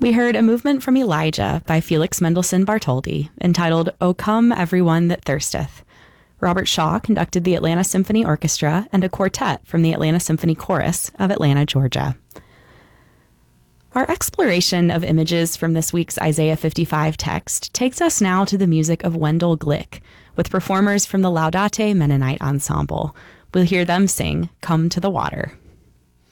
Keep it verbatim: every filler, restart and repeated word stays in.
We heard a movement from Elijah by Felix Mendelssohn Bartholdy entitled O Come Everyone That Thirsteth. Robert Shaw conducted the Atlanta Symphony Orchestra and a quartet from the Atlanta Symphony Chorus of Atlanta, Georgia. Our exploration of images from this week's Isaiah fifty-five text takes us now to the music of Wendell Glick, with performers from the Laudate Mennonite Ensemble. We'll hear them sing Come to the Water.